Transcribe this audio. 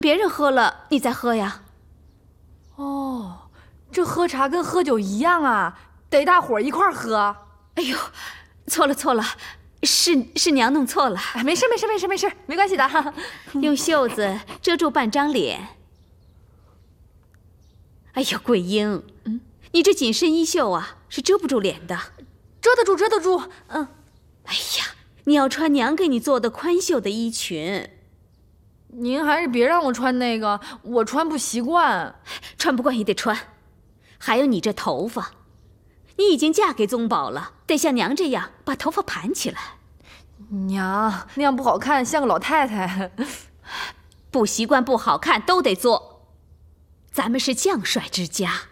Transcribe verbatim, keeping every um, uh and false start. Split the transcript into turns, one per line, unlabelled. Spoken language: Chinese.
别人喝了你再喝呀。
哦，这喝茶跟喝酒一样啊，得大伙儿一块儿喝。
哎呦，错了错了，是是娘弄错了。
哎，没事没事没事没事，没关系的。
用袖子遮住半张脸。哎呦，桂英，嗯，你这紧身衣袖啊，是遮不住脸的。
遮得住遮得住，嗯。
哎呀，你要穿娘给你做的宽袖的衣裙。
您还是别让我穿那个，我穿不习惯。
穿不惯也得穿。还有你这头发，你已经嫁给宗保了，得像娘这样把头发盘起来。
娘，那样不好看，像个老太太。
不习惯不好看都得做。咱们是将帅之家。